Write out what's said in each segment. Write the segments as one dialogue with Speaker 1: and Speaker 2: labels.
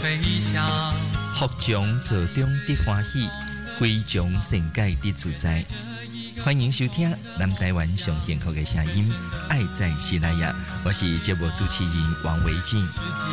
Speaker 1: 福中做中得欢喜，非常善解得自在。欢迎收听南台湾上幸福的声音，爱在西拉雅，我是节目主持人王维静。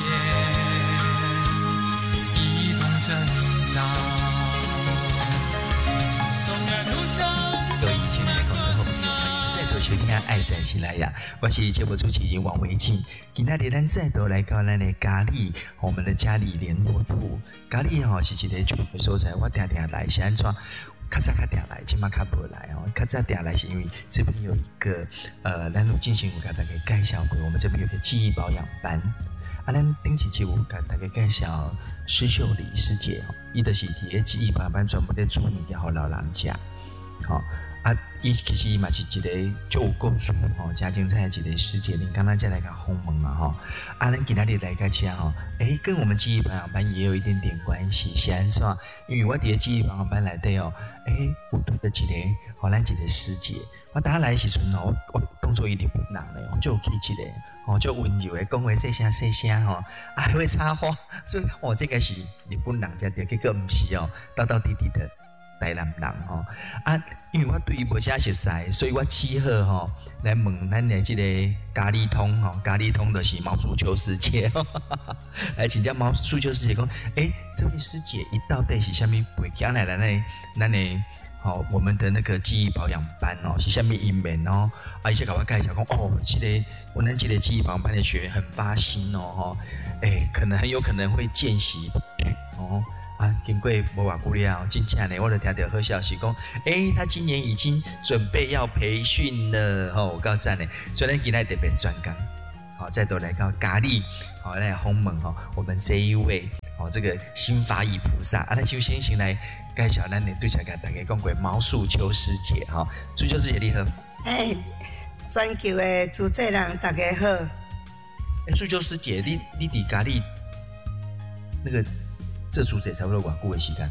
Speaker 1: 各位亲爱的观众朋友，欢迎再度收听《爱在西拉雅》，我是节目主持人王维静。今天咱再度来到咱的家里，我们的家里联络处。家里是一个聚会所在，我常常来是安怎？较早较常来，今嘛较无来哦。较早常来是因为这边有一个咱有进行有给大家介绍过，我们这边有个记忆保养班。咱顶一集有给大家介绍施秀丽师姐伊就是伫个记忆保养班专门在煮物件给老人吃。伊其实伊嘛是一个足有故事真精彩的一个师姐，恁刚刚再来甲访问嘛咱今仔日来甲吃跟我们记忆保养班也有一点点关系，是安怎？因为我伫个记忆保养班内底有对的一个咱一个师姐，我当来的时阵我当作伊日本人咧，就有去一个就温柔的讲话细声还会插花，所以这个是日本人才对，结果毋是道道地地的台南人因为我对伊无啥熟悉，所以我只好来问咱的这个咖喱通咖喱通就是毛足球师姐来请教毛足球师姐讲，这位师姐伊到底是啥物背景来咱的我们的那个记忆保养班是啥物因缘伊先甲我介绍讲这个我们这个记忆保养班的学员很发心很有可能会见习经过无偌久了，真正呢，我就听到好消息讲，他今年已经准备要培训了，有够赞的。所以咱今天特别专讲，再度来到咖喱，来访问我们这一位这个新法语菩萨，咱就先来介绍咱的对象，甲大家讲过毛素秋师姐素秋师姐你好，
Speaker 2: 全球的主持人大家好，
Speaker 1: 素秋师姐，你伫咖喱那个。这主持差不多偌久的时间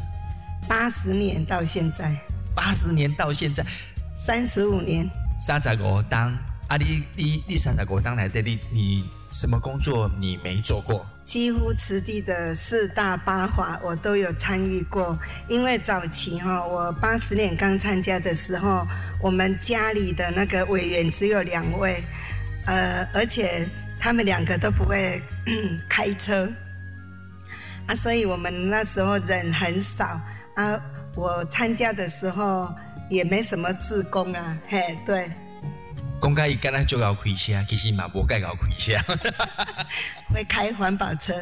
Speaker 2: ？80年到现在。
Speaker 1: 80年到现在
Speaker 2: ，35年。
Speaker 1: 35档你35档来的，你什么工作你没做过？
Speaker 2: 几乎慈济的4大8法我都有参与过。因为早期我80年刚参加的时候，我们家里的那个委员只有2位，而且他们2个都不会开车。所以我们那时候人很少我参加的时候也没什么志工对。
Speaker 1: 讲到伊敢若足够开车，其实嘛无介够开车。
Speaker 2: 会开环保车。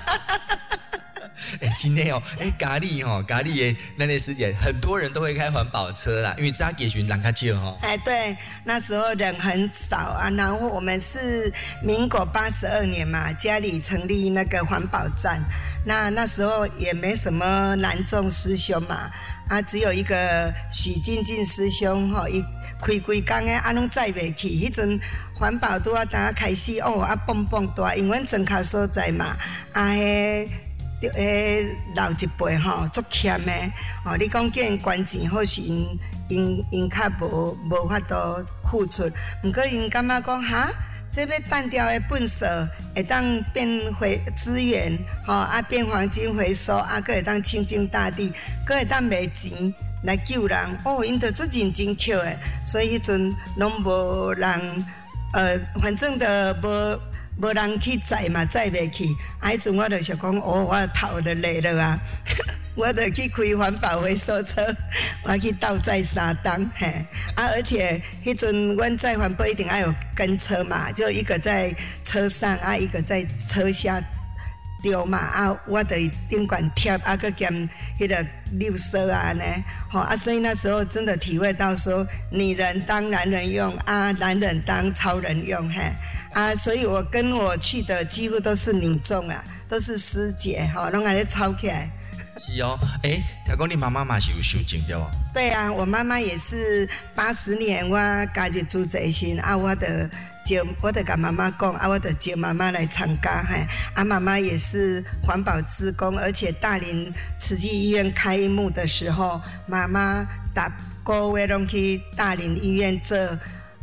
Speaker 1: 真的咖喱的那类师姐，很多人都会开环保车啦，因为早期群人较少
Speaker 2: 对，那时候人很少然后我们是民国82年嘛，家里成立那个环保站，那时候也没什么南众师兄嘛，只有一个许进进师兄伊开规工的拢载袂去，迄阵环保拄当开始蹦蹦大，因为庄脚所在嘛，老一辈足欠的你讲叫因捐钱，或是因较无法度付出，不过因感觉讲这要单调的粪扫会当变回资源变黄金回收佫会当清净大地，佫会当卖钱来救人因就足认真捡的，所以迄阵拢无人反正就无人去载嘛，载袂去。迄阵我就想讲，我头就累了我就去开环保回收车，我去倒载3档而且迄阵阮载环保一定要有跟车嘛，就一个在车上一个在车下丢嘛我就顶管贴佫兼迄个溜色呢所以那时候真的体会到说，女人当男人用男人当超人用所以我跟我去的几乎都是女众都是师姐拢安尼吵起来。
Speaker 1: 是听讲你妈妈嘛是有修正对不？
Speaker 2: 对我妈妈也是80年我加入主持心我就跟妈妈讲我就叫妈妈来参加妈妈也是环保志工，而且大林慈济医院开幕的时候，妈妈每个月拢去大林医院做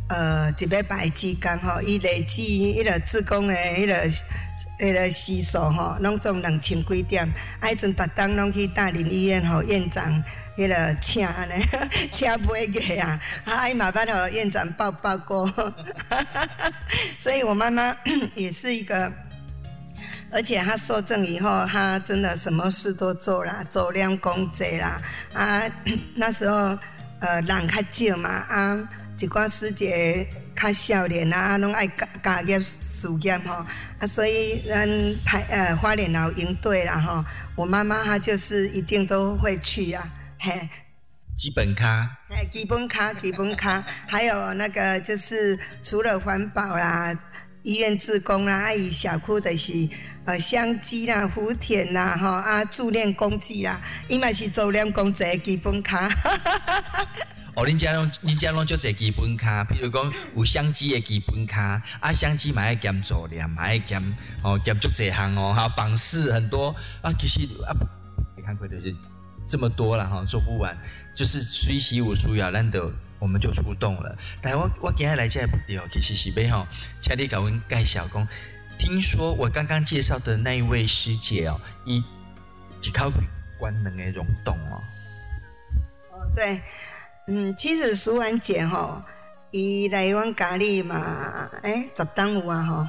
Speaker 2: 一礼拜之间吼，伊累计迄个志工的迄个时数吼，拢总2000几点。啊，迄阵逐当拢去大林医院吼，院长迄个请安尼，请买个啊，啊，伊嘛捌互院长抱过。所以我妈妈也是一个。而且他受证以后，他真的什么事都做啦，做量功济啦。啊，那时候人较少嘛，啊，一寡师姐较少年啊，拢爱家业事业吼，啊，所以咱花莲老营队啦吼，我妈妈她就是一定都会去啊，嘿。
Speaker 1: 基本咖，
Speaker 2: 基本咖，还有那个就是除了环保啦。医院志工啦，啊，伊社区就是香鸡啦、福田啦，吼啊，助念公祭啦，伊嘛是做念公祭的基本卡。
Speaker 1: 哦，恁家拢就这基本卡，譬如讲有香鸡的基本卡，啊，香鸡嘛爱兼助念，嘛爱兼兼足这项哦，还有访视很多啊，其实啊，你看过就是这么多了哈，做不完，就是水习武术呀，咱的。我们就出动了，但我今天来这目的哦，其实是要吼，请你给我介绍讲，听说我刚刚介绍的那一位师姐哦，伊一口气关2个溶洞哦。
Speaker 2: 哦，对，其实淑婉姐吼，伊来阮家里嘛，10当有啊吼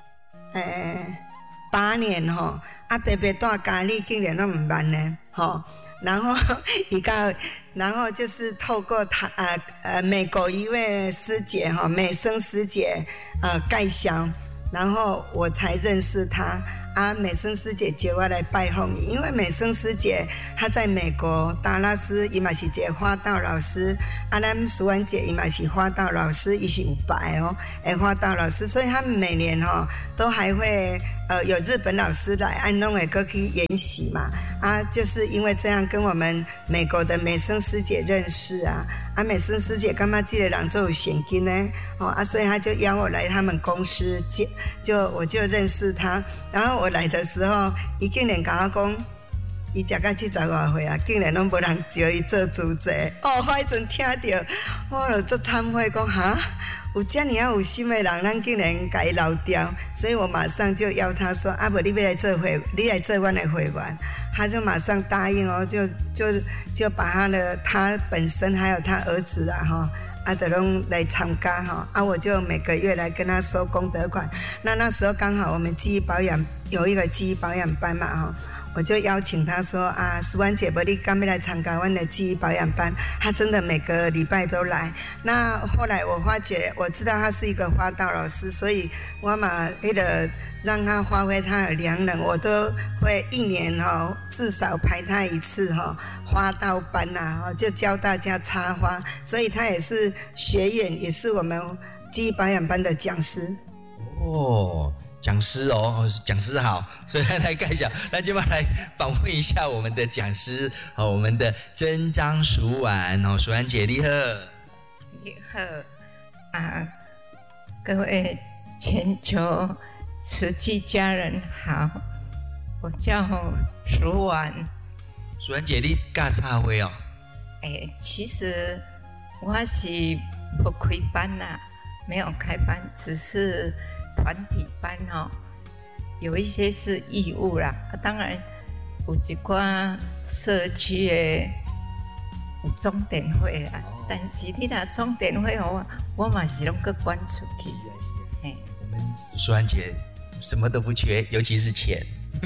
Speaker 2: ，8年吼，啊，白白带家里竟然都唔捌呢，吼。然后就是透过他美国一位师姐哈，美生师姐介绍，然后我才认识她。啊，美生师姐叫我来拜访伊，因为美生师姐她在美国达拉斯，伊嘛是一个花道老师。啊，咱淑婉姐伊嘛是花道老师，伊是有牌哦，花道老师，所以他们每年都还会有日本老师来，安弄会过去研习嘛。啊，就是因为这样跟我们美国的美生师姐认识啊。啊，美生师姐感觉这个人就有现金呢，所以他就邀我来他们公司，我就认识他。然后我来的时候，伊竟然跟我讲，伊食到70多岁啊，竟然拢无人招伊做主席。我迄阵听到，我就足忏悔，讲哈，有这么有心的人，咱竟然甲伊留掉。所以我马上就邀他说，啊，无你要来做你来做阮的会员。他就马上答应哦，就把他本身还有他儿子啊哈，啊都拢来参加哈，啊我就每个月来跟他收功德款。那时候刚好我们记忆保养有一个记忆保养班嘛哈，我就邀请他说啊，淑婉姐，不你敢要来参加我的记忆保养班？他真的每个礼拜都来。那后来我发觉，我知道他是一个花道老师，所以我嘛那个。让他发挥他的良能，我都会1年至少排他1次花道班呐，就教大家插花，所以他也是学员，也是我们记忆保养班的讲师。
Speaker 1: 哦，讲师哦，讲师好，所以来介绍，那就来访问一下我们的讲师我们的曾张淑婉淑婉姐你好。
Speaker 3: 你好啊，各位全球慈济家人好，我叫淑婉。
Speaker 1: 淑婉姐，你教插花哦？
Speaker 3: 其实我是不开班啦，没有开班，只是团体班有一些是义务啦。当然有一寡社区的钟点会啦，但是你若钟点会我嘛是拢搁管出去。
Speaker 1: 我们淑婉姐什么都不缺，尤其是钱。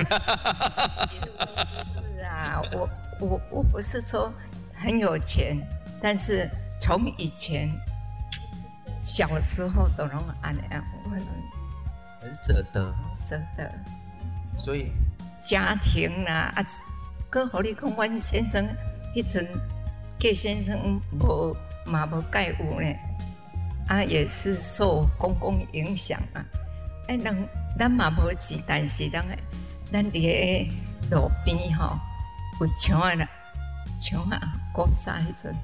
Speaker 3: 是啊，我不是说很有钱，但是从以前小时候都拢安样，
Speaker 1: 很舍得，所以
Speaker 3: 家庭啦搁互你讲，阮先生迄阵叶先生无介有呢，也是受公共影响啊。咱嘛无钱，但是咱伫个路边有墙古早迄阵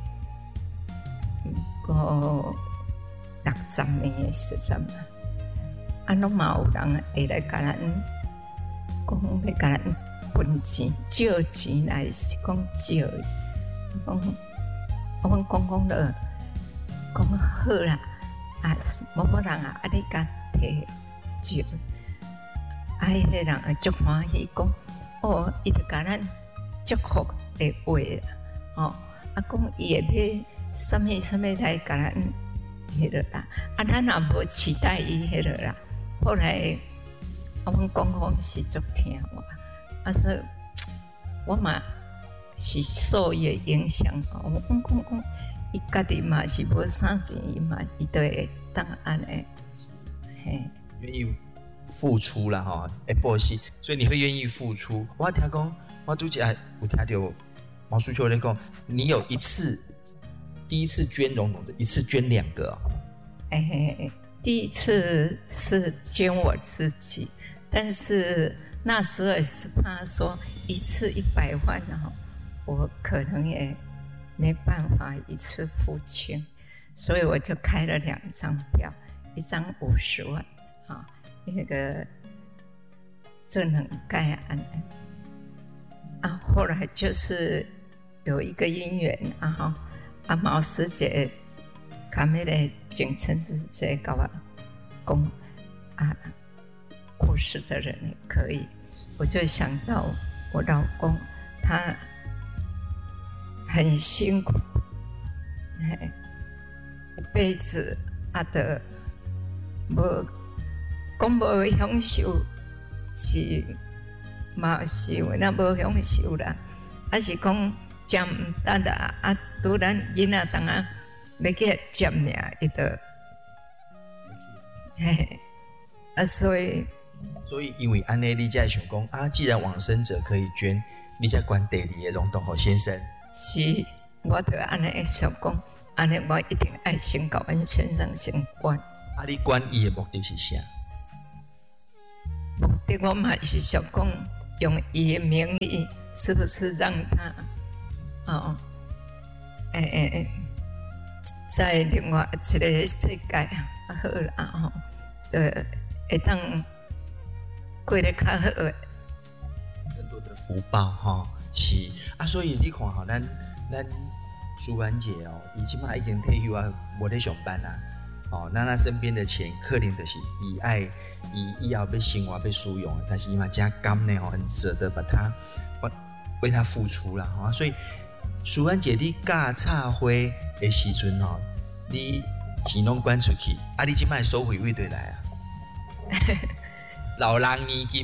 Speaker 3: ，60年的13年，拢嘛有人会来甲咱讲要甲咱分钱、借钱来是讲借，阮讲了，讲好啦， 啊，某某人啊，你甲摕酒，啊，迄个人啊足欢喜讲，哦，伊就甲咱祝福的话啦，哦，啊，讲伊会要什么来甲咱迄个啦，啊，咱也无期待伊迄个啦。后来啊，阮讲是足听我，啊，所以我嘛是受伊的影响，我讲。伊家己嘛是无啥钱，伊嘛伊都会当安尼，嘿，
Speaker 1: 愿意付出啦哈，不是，所以你会愿意付出。我听讲，我拄则有听到毛淑秋在讲，你有第一次捐笼笼的，一次捐2个哦。
Speaker 3: 第一次是捐我自己，但是那时候也是怕说一次100万哈，我可能也没办法一次付清，所以我就开了2张票，一张50万，啊，那个正能盖安啊，后来就是有一个因缘啊哈，啊毛师姐，卡梅的景称师姐跟我讲啊，过世的人也可以，我就想到我老公他。很辛苦，一辈子啊的无讲无享受，是嘛是有那无享受啦，啊是讲食唔得啦，啊拄咱囡仔当啊要去接尔，伊就啊所以
Speaker 1: 因为安尼你才会想讲啊，既然往生者可以捐，你才管第2个龙洞好先生。
Speaker 3: 是，我就安尼想讲，安尼我一定爱先到阮先生先管。
Speaker 1: 啊，你管伊的目的是啥？
Speaker 3: 目的我嘛是想讲，用伊的名义，是不是让他，在另外一个世界好啦，会当过得较好的，
Speaker 1: 更多的福报哈。是啊，所以你看吼，咱淑婉姐哦，伊即马已经退休啊，无咧上班啊。哦，那他身边的钱，可能就是以后要生活要使用，但是伊嘛真甘呢吼，很舍得把它为他付出啦。吼，所以淑婉姐你教插花的时阵吼，你钱拢捐出去，啊，你即马收回位对来啊？老人年金。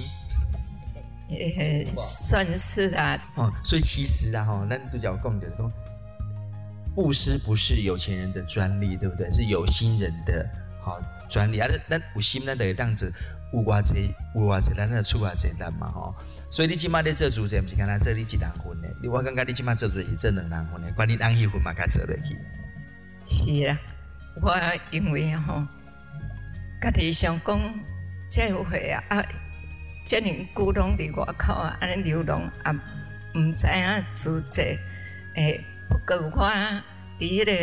Speaker 3: 算是啦。
Speaker 1: 哦，所以其实啊，哈，咱都讲讲的说，布施不是有钱人的专利，对不对？是有心人的好专利啊。咱有心，咱就会当做有偌济，咱就出偌济力嘛，吼。所以你即马咧做主者，不是干那做你一人份的。我感觉你即马做主是做2人份的，管你当迄份嘛，甲做落去。
Speaker 3: 是啊，我因为吼，家己想讲，这回啊。遮尔久拢伫外口啊，安尼流浪啊，唔知影自济。不过我伫迄个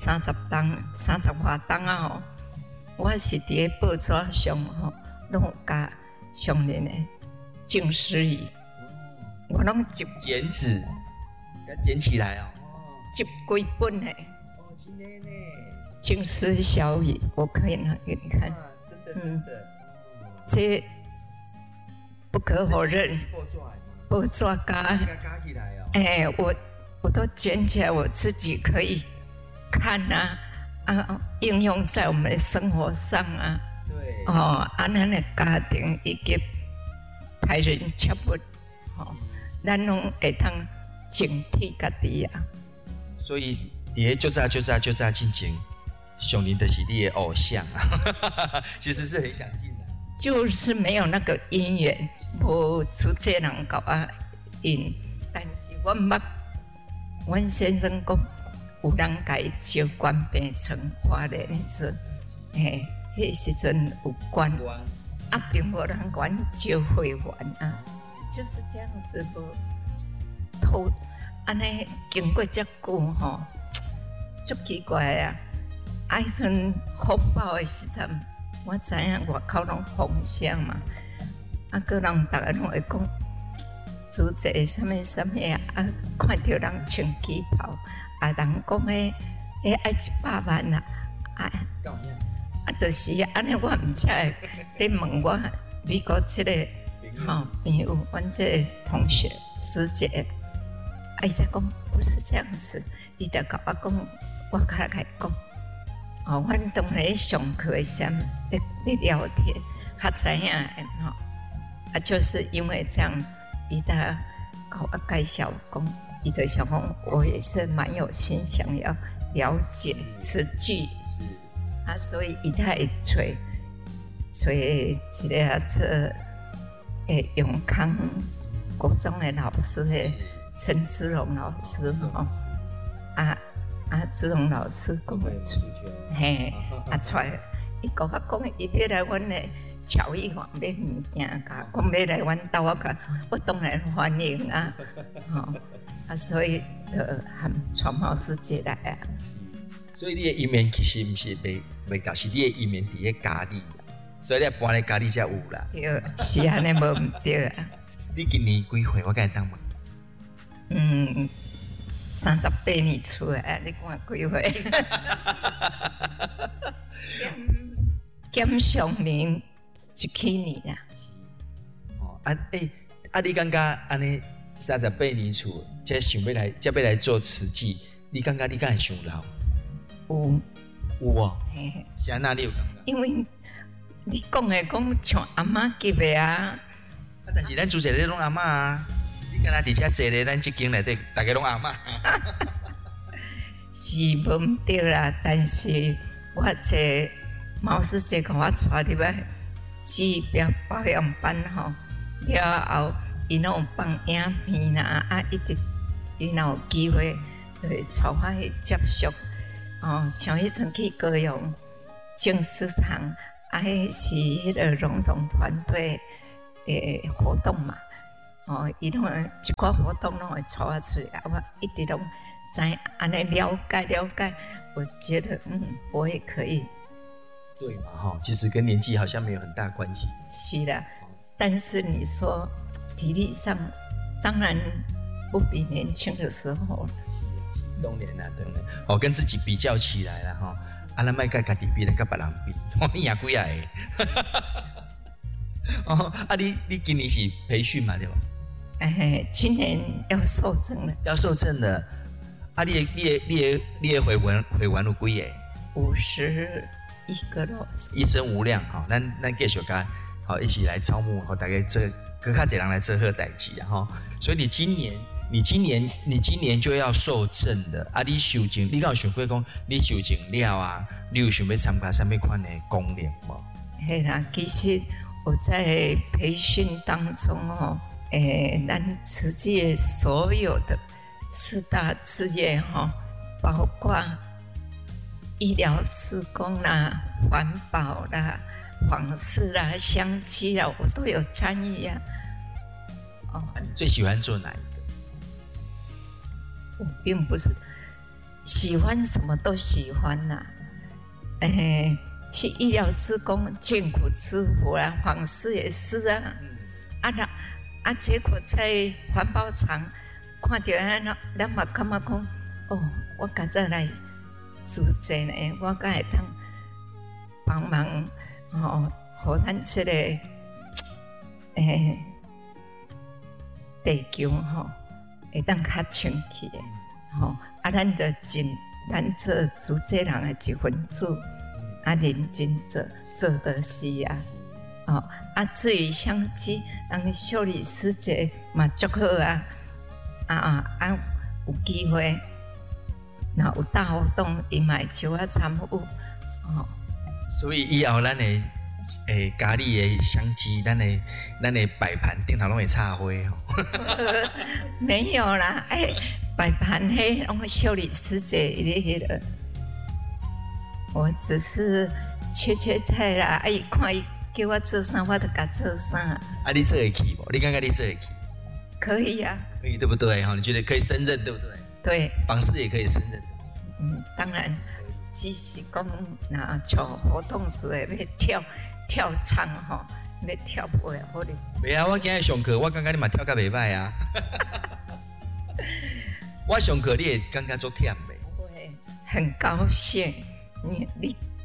Speaker 3: 30外档啊吼，我是伫个报纸上吼，拢有甲上面的净师仪，我拢集
Speaker 1: 剪纸，给它剪起来哦，
Speaker 3: 集几本的。
Speaker 1: 哦，今天呢，
Speaker 3: 净师小语，我可以拿给你看。
Speaker 1: 真的，
Speaker 3: 这。不可否认，报纸夹
Speaker 1: 起来
Speaker 3: 哦。我都卷起来，我自己可以看啊，应用在我们的生活上啊。
Speaker 1: 对。
Speaker 3: 哦，咱的家庭以及待人接物，咱拢会当警惕家己啊。
Speaker 1: 所以，伫个就早进前，上林就是你的偶像啊，其实是很想进的。
Speaker 3: 就是没有那个因缘，无出这人甲我引，但是我捌，阮先生讲，有人甲伊招官变成花莲迄阵，迄时阵有官，啊，并无人管招会员啊，就是这样子无偷，安尼经过遮久吼，足奇怪啊！啊，迄阵福报的时阵。我知影外口拢风声嘛，啊，个人大家拢会讲，主席什么啊，看到人穿旗袍，啊，人讲迄爱100万啦，啊， 就是安尼，我唔知会问我美国这个朋友，阮这个同学师姐，伊才讲不是这样子，伊就甲我讲，我甲伊讲，阮当然上课时咧聊天，较知影就是因为这样，伊才甲我介绍讲，伊就想讲，我也是蛮有心想要了解词句。所以伊才会找一个永康国中的老师的陈志荣老师志荣老师讲出来，伊甲我讲，伊要来阮的乔艺坊买物件，讲要来阮兜我当然欢迎所以含传毛师姐来啊。
Speaker 1: 所以你的姻缘其实不是袂到，是你的姻缘伫咧家里，所以你搬咧家里才有啦。
Speaker 3: 对，是安尼无毋对啊。
Speaker 1: 你今年几岁？我甲你当问。
Speaker 3: 38年出来，你看几岁？减上年17年啊。
Speaker 1: 你感觉安尼38年出，才想要来做慈济，你感觉你敢会伤老？有哦，是安那你有感觉？
Speaker 3: 因为你讲像阿嬷级的啊，
Speaker 1: 但是咱主持人拢阿嬷啊，你敢若伫遮坐咧，咱即间内底大家拢阿嬷。
Speaker 3: 是无毋对啦，但是我这毛师姐甲我带入来治疗保养班了后，伊拢有放影片啦，伊若有机会就会带我去接触。像迄阵去高雄净思堂，迄是迄个融统团队的活动嘛。伊拢一寡活动拢会带我出来，我一直拢知安尼了解，我觉得我也可以。
Speaker 1: 对嘛其实跟年纪好像没有很大关系。
Speaker 3: 是的，但是你说体力上，当然不比年轻的时候。
Speaker 1: 当然啦，跟自己比较起来啦咱莫甲家己比，来甲别人比，赢几啊个。你今年是培训嘛对吧？
Speaker 3: 今年要受证了。
Speaker 1: 要受证了。你的会员有几个
Speaker 3: ？51个咯。
Speaker 1: 一生无量咱继续甲一起来招募大家做更较侪人来做好代志所以你今年就要受证的你受证，你敢有想过讲你受证了啊？你有想要参加什么款的功能吗？
Speaker 3: 是啦，其实我在培训当中咱慈济所有的4大志业包括医疗志工啦、环保啦、访视啦、香气啦，我都有参与呀。
Speaker 1: 你最喜欢做哪一个？
Speaker 3: 我并不是喜欢什么都喜欢呐，去医疗志工艰苦吃苦啦，访视也是啊，结果在环保厂看到咱嘛感觉讲，我今仔来主持呢，我敢会当帮忙互咱这个地球会当较清气的，咱就尽咱做主持人的一份子，认真做得是至于相机，人秀丽师姐嘛足好有机会，若有大活动，伊嘛会招我参与
Speaker 1: 所以以后咱的家里的相机，咱的摆盘顶头拢会插花
Speaker 3: 没有啦，摆盘迄拢秀丽师姐迄个，我只是切菜啦，伊看伊叫我做啥，我就甲做啥。
Speaker 1: 你做会起无？你感觉你做会起？
Speaker 3: 可以啊，
Speaker 1: 可以对不对？你觉得可以胜任对不对？
Speaker 3: 对，
Speaker 1: 访视也可以胜任。
Speaker 3: 当然，只是讲那像活动时要跳唱要跳舞的好哩。
Speaker 1: 袂啊，我今日上课，我感觉你嘛跳甲袂歹啊。我上课你会感觉足忝袂？
Speaker 3: 会，很高兴。你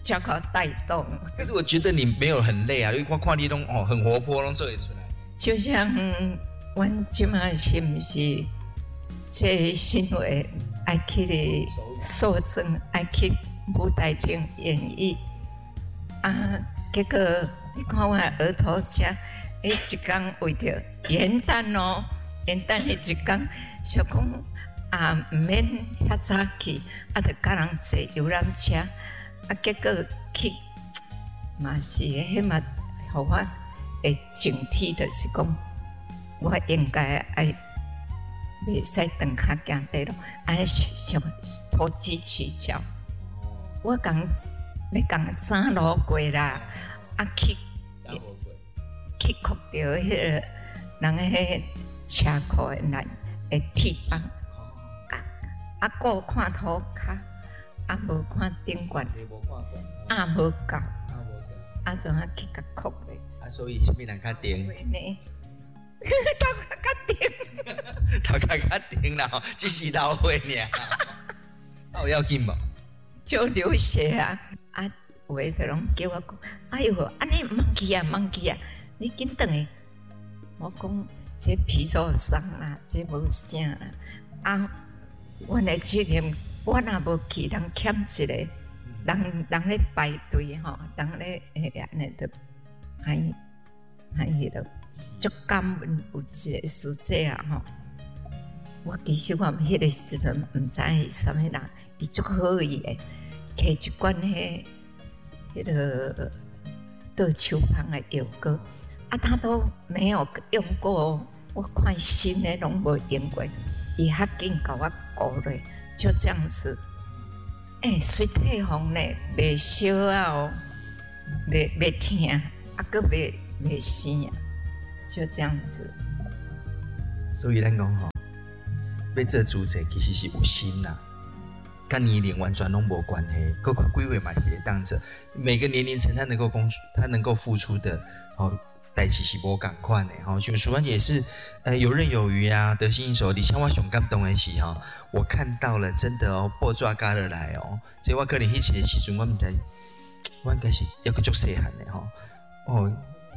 Speaker 3: 叫我带动。
Speaker 1: 可是我觉得你没有很累啊，因为我看你拢很活泼，拢做得出来。
Speaker 3: 就像阮即马是毋是这新闻爱去的受证，爱去舞台顶演绎啊，结果你看我额头遮，一天为着元旦哦，元旦迄一天，想讲啊，毋免遐早去，啊，着甲人坐游览车，啊，结果去嘛是迄嘛，互我的警惕就是讲，我应该爱袂使长脚行地路，爱上投机取巧。我讲要讲走路过啦，啊去扣着迄个人迄车库的人的铁棒，啊个看涂骹，啊无看顶管，啊无够，啊怎啊去甲扣咧？
Speaker 1: 啊，所以什么人较顶？
Speaker 3: 头壳较顶，
Speaker 1: 头壳较顶啦，只是老岁尔。有要紧无？
Speaker 3: 就流血啊！啊，有诶就拢叫我讲，哎呦，安尼忘记啊，忘记啊，你紧转诶。我讲这皮受伤啦，这无啥啦。啊，阮诶责任，我若无去，人欠一个，人咧排队吼，人咧安尼着，还迄落。足感恩有一个师姐啊吼，我其实我迄个时阵毋知伊啥物人，伊足好意诶，摕一罐迄个倒手芳诶药膏，啊，他都没有用过，我看新诶拢无用过，伊较紧甲我顾咧，就这样子，水退红咧，袂烧啊哦，袂疼，啊个袂生啊。就这样子，
Speaker 1: 所以咱讲吼，要做主者其实是有心呐，跟年龄完全拢无关系。各个几位嘛也当着每个年龄层他能够付出的代志是无共款的吼。像淑安姐也是游刃有余啊，得心应手。而且我上感动的是我看到了真的报纸加落来所以我可能迄个时阵我唔知，我应该是要个足细汉的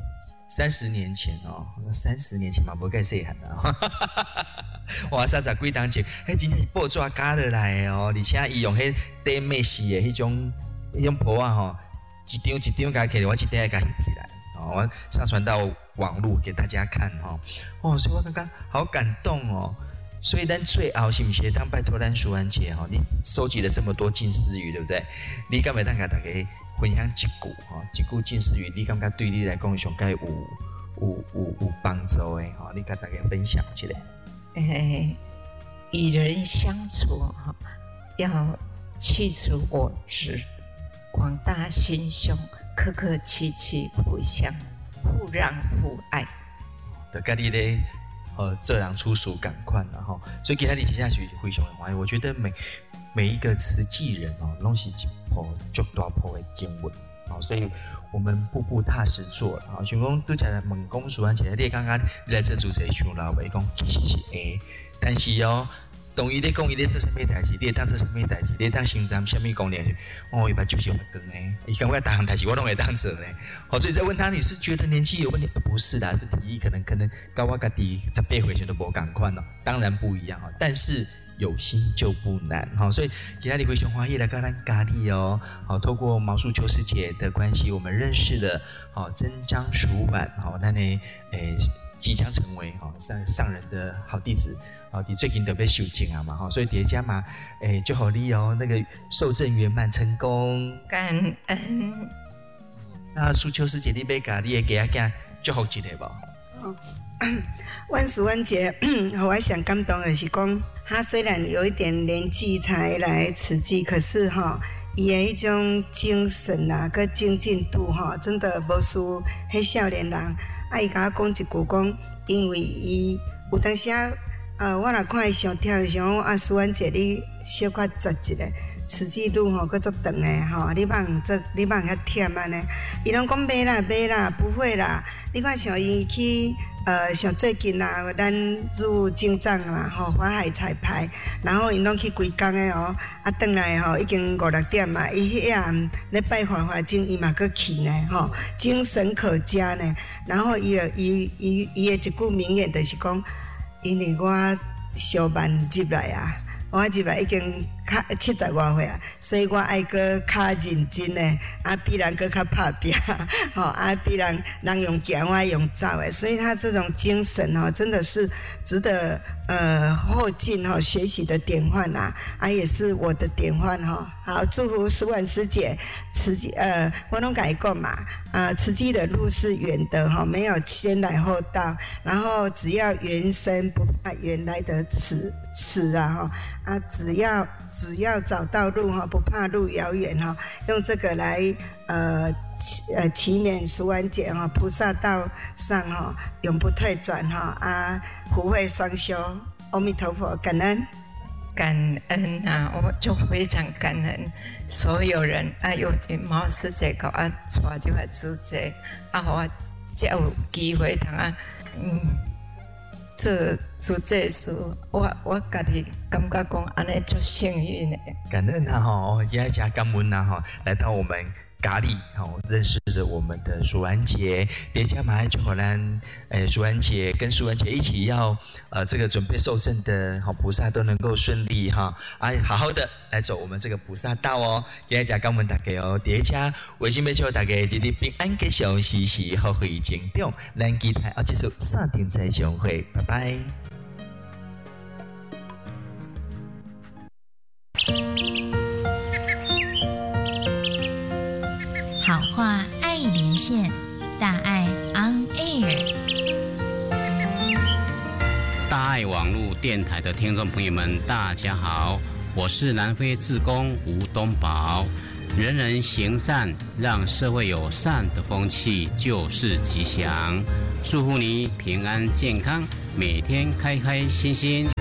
Speaker 1: 30年前30年前嘛，无介细汉啦。哇，30几年前，迄真正是报纸加落来的而且伊用迄短美式的迄种簿啊一张一张加起来，我一张加起来我上传到网络给大家看所以我刚刚好感动所以咱最后是不是当拜托咱淑安姐你收集了这么多近似语，对不对？你敢袂当甲大家分享一句近似语，你感觉对你来讲上该有帮助的你甲大家分享一下。
Speaker 3: 与人相处要去除我执，广大心胸，客客气气，互相互让互爱。
Speaker 1: 就甲你咧做人处事同款啦所以今天你接下去非常的欢喜。我觉得每一个慈济人拢是一部足大部的经文所以我们步步踏实做了像讲拄则问讲淑安姐，你刚刚你来这主持像老话讲其实是会，但是当伊咧讲伊咧做啥物代志，你会当做啥物代志，你会当承担啥物功能，伊把就是会长诶，伊感觉大项代志我拢会当做咧。所以再问他，你是觉得年纪有问题？不是啦，是体力可能跟我家己18岁前都无共款当然不一样但是有心就不难所以今天你非常欢喜来跟咱咖喱透过毛素秋师姐的关系，我们认识了真章淑婉咱呢即将成为上人的好弟子你最近特别修行嘛所以叠加嘛就好利那个受证圆满成功，
Speaker 3: 感恩。
Speaker 1: 那素秋师姐你要甲你的家囝祝福一下无？
Speaker 2: 阮淑安姐，我想感动的是讲，她虽然有一点年纪才来慈济，可是伊的迄种精神跟精进度真的无输迄少年人。伊甲我讲一句讲，因为伊有当时我若看伊上跳，想讲淑安姐你小可窒一下， 慈济路吼，佫足长诶吼，你茫遐忝安尼，伊拢讲袂啦，不会啦。你看像伊去像最近啊，咱入进藏啦吼，华海彩排，然后伊拢去规工诶哦，啊，转来吼已经5、6点嘛，伊迄暗咧拜华经，伊嘛佫去呢吼，精神可嘉呢。然后伊诶一句名言就是讲，因为我小慢入来啊。我入来已经70外岁啊，所以我爱搁较认真诶，啊比人搁较拍拼，吼啊比人用行我用走诶，所以他这种精神哦，真的是值得后进哈学习的典范呐，啊也是我的典范哈。好，祝福淑婉师姐，慈济我拢甲伊讲嘛，慈济的路是远的哈，没有先来后到，然后只要原生不怕原来的耻啊哈，啊只要找到路哈，不怕路遥远哈，用这个来祈勉淑婉姐哈，菩萨道上哈永不退转哈，啊福慧双修，阿弥陀佛，感恩。
Speaker 3: 感恩啊！我就非常感恩所有人啊，尤其毛师姐给我带这块主席啊，我才有机会通啊，做主席时，我家己感觉讲安尼足幸运的。
Speaker 1: 感恩他哈，也加感恩呐哈，来到我们咖喱好，认识了我们的淑婉姐，连加马来就好咱淑婉姐跟淑婉姐一起要这个准备受证的好菩萨都能够顺利哈，好好的来走我们这个菩萨道哦。今日讲我们大家哦，第一家微信要求大家日日平安吉祥，时时好会成长，咱期待结束3点再相会，拜拜。
Speaker 4: 好话爱连线，大爱 on air。
Speaker 5: 大爱网络电台的听众朋友们，大家好，我是南非志工吴东宝。人人行善，让社会有善的风气，就是吉祥。祝福你平安健康，每天开开心心，